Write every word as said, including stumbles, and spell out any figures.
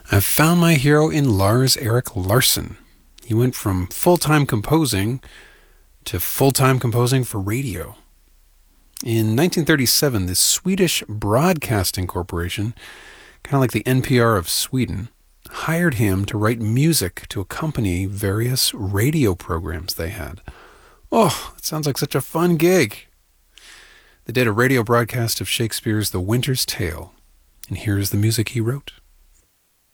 I've found my hero in Lars Erik Larsson. He went from full-time composing to full-time composing for radio. In nineteen thirty-seven, the Swedish Broadcasting Corporation, kind of like the N P R of Sweden, hired him to write music to accompany various radio programs they had. Oh, it sounds like such a fun gig. They did a radio broadcast of Shakespeare's The Winter's Tale, and here's the music he wrote.